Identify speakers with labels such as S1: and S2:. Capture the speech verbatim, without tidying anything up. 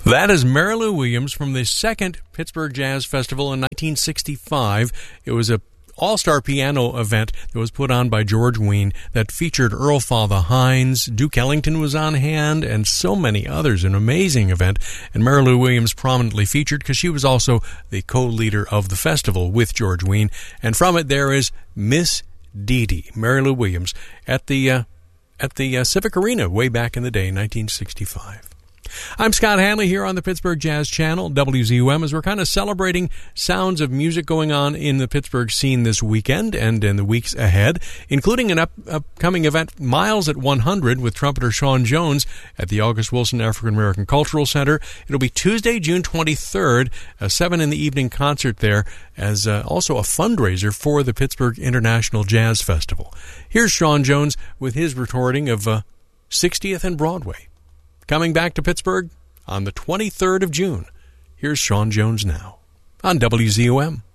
S1: That is Mary Lou Williams from the second Pittsburgh Jazz Festival in nineteen sixty-five. It was a all-star piano event that was put on by George Wein that featured Earl Father Hines. Duke Ellington was on hand, and so many others. An amazing event. And Mary Lou Williams prominently featured because she was also the co-leader of the festival with George Wein. And from it there is Miss Dee Dee, Mary Lou Williams, at the uh, at the uh, Civic Arena way back in the day, nineteen sixty-five. I'm Scott Hanley here on the Pittsburgh Jazz Channel, W Z U M, as we're kind of celebrating sounds of music going on in the Pittsburgh scene this weekend and in the weeks ahead, including an up, upcoming event, Miles at one hundred, with trumpeter Sean Jones at the August Wilson African American Cultural Center. It'll be Tuesday, June twenty-third, a seven in the evening concert there, as uh, also a fundraiser for the Pittsburgh International Jazz Festival. Here's Sean Jones with his recording of uh, sixtieth and Broadway. Coming back to Pittsburgh on the twenty-third of June. Here's Sean Jones now on W Z U M.